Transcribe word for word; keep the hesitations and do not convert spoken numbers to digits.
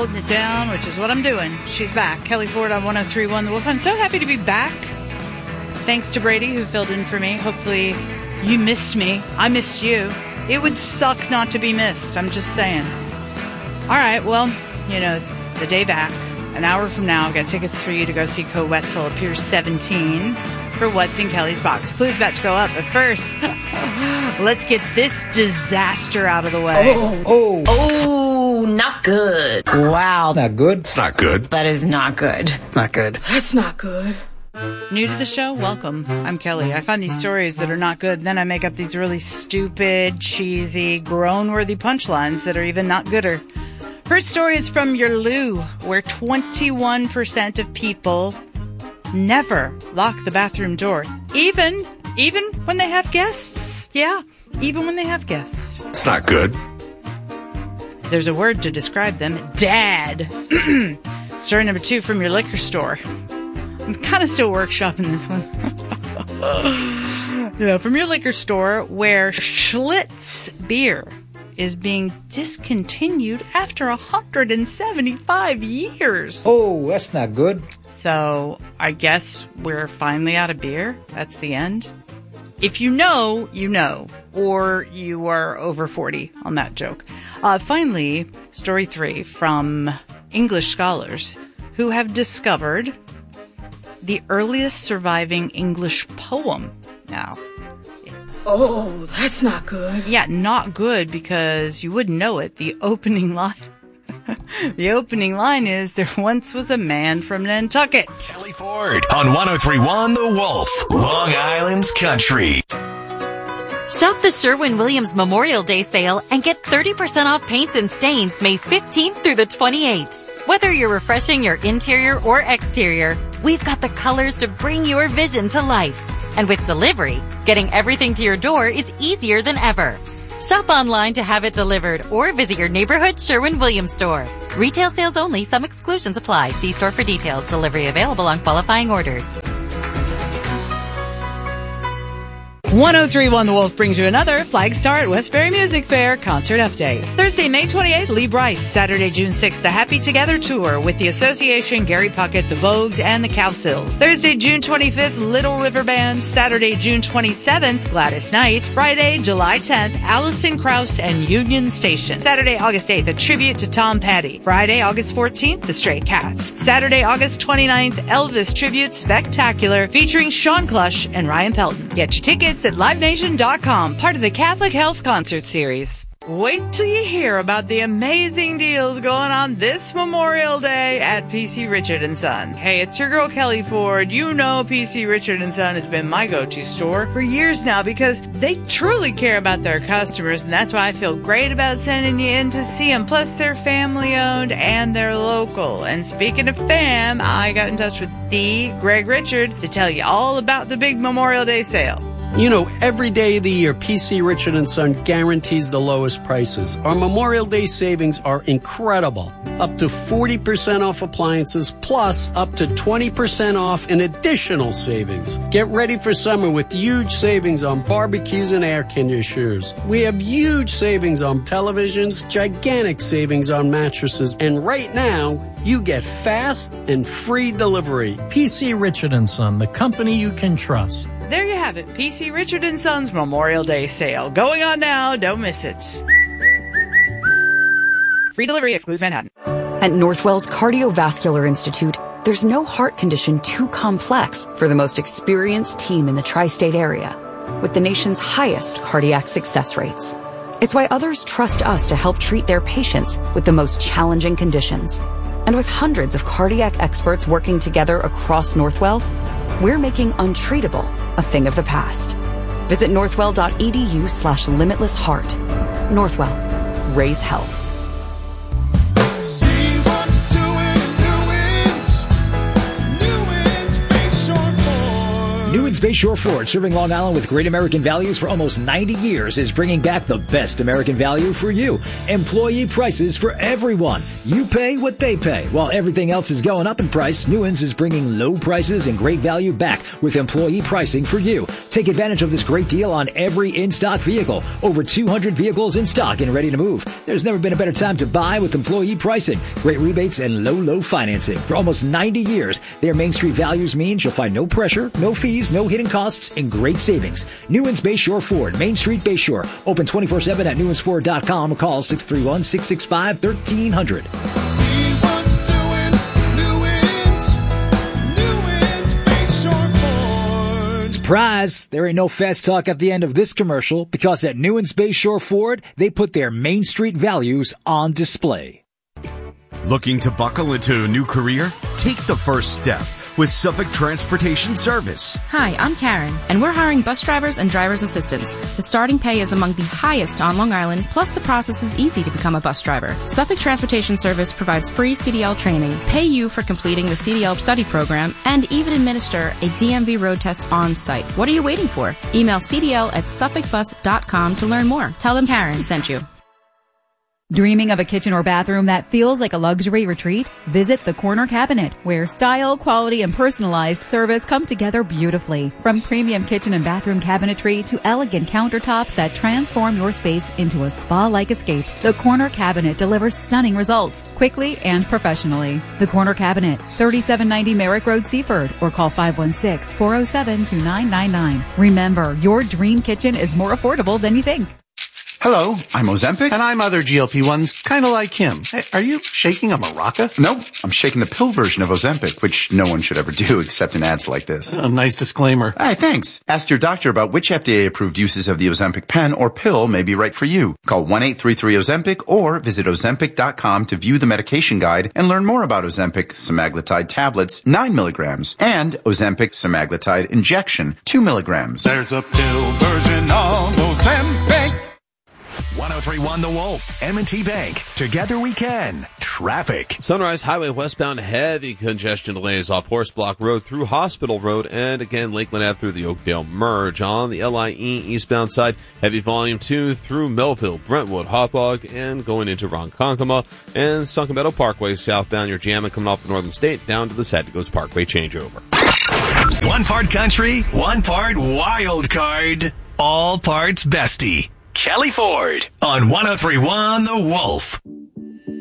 holding it down, which is what I'm doing. She's back. Kelly Ford on one oh three point one The Wolf. I'm so happy to be back. Thanks to Brady, who filled in for me. Hopefully you missed me. I missed you. It would suck not to be missed. I'm just saying. All right, well, you know, it's the day back. An hour from now, I've got tickets for you to go see Co Wetzel at Pier seventeen for What's in Kelly's Box. Clues about to go up, but first, let's get this disaster out of the way. Oh, oh, oh, not good. Wow, not good. It's not good. That is not good. Not good. That's not good. New to the show? Welcome. I'm Kelly. I find these stories that are not good, and then I make up these really stupid, cheesy, groan-worthy punchlines that are even not gooder. First story is from your loo, where twenty-one percent of people never lock the bathroom door. Even, even when they have guests. Yeah, even when they have guests. It's not good. There's a word to describe them. Dad. Story number two from your liquor store. I'm kind of still workshopping this one. Yeah, from your liquor store, where Schlitz beer is being discontinued after one hundred seventy-five years. Oh, that's not good. So I guess we're finally out of beer. That's the end. If you know, you know, or you are over forty on that joke. Uh, finally, story three from English scholars who have discovered the earliest surviving English poem. Now, oh, that's not good. yeah, not good because you wouldn't know it. The opening line, the opening line is, there once was a man from Nantucket. Kelly Ford on one oh three point one The Wolf, Long Island's country. Shop the Sherwin-Williams Memorial Day sale and get thirty percent off paints and stains May fifteenth through the twenty-eighth. Whether you're refreshing your interior or exterior, we've got the colors to bring your vision to life. And with delivery, getting everything to your door is easier than ever. Shop online to have it delivered or visit your neighborhood Sherwin-Williams store. Retail sales only. Some exclusions apply. See store for details. Delivery available on qualifying orders. one oh three point one The Wolf brings you another Flag Star at Westbury Music Fair concert update. Thursday, May twenty-eighth, Lee Brice. Saturday, June sixth, the Happy Together Tour with the Association, Gary Puckett, the Vogues, and the Cowsills. Thursday, June twenty-fifth, Little River Band. Saturday, June twenty-seventh, Gladys Knight. Friday, July tenth, Alison Krauss and Union Station. Saturday, August eighth, a tribute to Tom Petty. Friday, August fourteenth, the Stray Cats. Saturday, August twenty-ninth, Elvis Tribute Spectacular featuring Sean Clush and Ryan Pelton. Get your tickets at live nation dot com, part of the Catholic Health Concert Series. Wait till you hear about the amazing deals going on this Memorial Day at P C Richard and Son. Hey, it's your girl Kelly Ford. You know P C Richard and Son has been my go-to store for years now because they truly care about their customers, and that's why I feel great about sending you in to see them. Plus, they're family-owned and they're local. And speaking of fam, I got in touch with the Greg Richard to tell you all about the big Memorial Day sale. You know, every day of the year, P C Richard and Son guarantees the lowest prices. Our Memorial Day savings are incredible. Up to forty percent off appliances, plus up to twenty percent off in additional savings. Get ready for summer with huge savings on barbecues and air conditioners. We have huge savings on televisions, gigantic savings on mattresses, and right now, you get fast and free delivery. P C Richard and Son, the company you can trust. There you have it, P C Richard and Son's Memorial Day sale. Going on now, don't miss it. Free delivery excludes Manhattan. At Northwell's Cardiovascular Institute, there's no heart condition too complex for the most experienced team in the tri-state area, with the nation's highest cardiac success rates. It's why others trust us to help treat their patients with the most challenging conditions. And with hundreds of cardiac experts working together across Northwell, we're making untreatable a thing of the past. Visit northwell.edu slash limitless heart. Northwell. Raise health. See what's doing Newins. Newins Bayshore Ford. Newins Bayshore Ford, serving Long Island with great American values for almost ninety years, is bringing back the best American value for you. Employee prices for everyone. You pay what they pay. While everything else is going up in price, Newins is bringing low prices and great value back with employee pricing for you. Take advantage of this great deal on every in-stock vehicle. Over two hundred vehicles in stock and ready to move. There's never been a better time to buy with employee pricing. Great rebates and low, low financing. For almost ninety years, their Main Street values means you'll find no pressure, no fees, no hidden costs, and great savings. Newens Bayshore Ford, Main Street Bayshore. Open twenty-four seven at newens ford dot com or call six three one, six six five, one three zero zero. See what's doing, Newens, Newens Bayshore Ford. Surprise! There ain't no fast talk at the end of this commercial because at Newens Bayshore Ford, they put their Main Street values on display. Looking to buckle into a new career? Take the first step with Suffolk Transportation Service. Hi, I'm Karen, and we're hiring bus drivers and driver's assistants. The starting pay is among the highest on Long Island, plus the process is easy to become a bus driver. Suffolk Transportation Service provides free C D L training, pay you for completing the C D L study program, and even administer a D M V road test on site. What are you waiting for? Email C D L at suffolk bus dot com to learn more. Tell them Karen sent you. Dreaming of a kitchen or bathroom that feels like a luxury retreat? Visit the Corner Cabinet, where style, quality, and personalized service come together beautifully. From premium kitchen and bathroom cabinetry to elegant countertops that transform your space into a spa-like escape, the Corner Cabinet delivers stunning results, quickly and professionally. The Corner Cabinet, thirty-seven ninety Merrick Road, Seaford, or call five one six, four oh seven, two nine nine nine. Remember, your dream kitchen is more affordable than you think. Hello, I'm Ozempic. And I'm other G L P ones, kind of like him. Hey, are you shaking a maraca? No, I'm shaking the pill version of Ozempic, which no one should ever do except in ads like this. A nice disclaimer. Hey, thanks. Ask your doctor about which F D A-approved uses of the Ozempic pen or pill may be right for you. Call one eight three three Ozempic or visit ozempic dot com to view the medication guide and learn more about Ozempic semaglutide tablets, nine milligrams, and Ozempic semaglutide injection, two milligrams. There's a pill version of Ozempic. one oh three point one The Wolf, M and T Bank. Together we can. Traffic. Sunrise Highway westbound, heavy congestion delays off Horse Block Road through Hospital Road, and again Lakeland Ave through the Oakdale Merge. On the L I E eastbound side, heavy volume two through Melville, Brentwood, Hauppauge, and going into Ronkonkoma. And Sunken Meadow Parkway southbound, you're jamming coming off the Northern State down to the Satigos Parkway changeover. One part country, one part wild card, all parts bestie. Kelly Ford on one oh three point one The Wolf.